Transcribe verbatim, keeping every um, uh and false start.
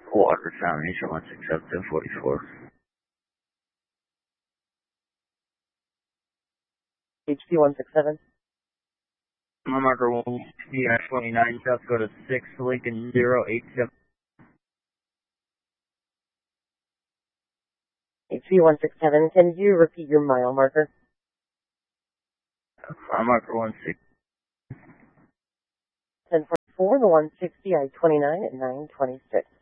Water examination one six seven ten forty-four. H P one six seven. My marker one sixty twenty-nine, South Dakota six, Lincoln zero eight seven. H P one six seven, can you repeat your mile marker? My marker one sixty. ten forty-four, the one sixty I twenty-nine at nine twenty-six.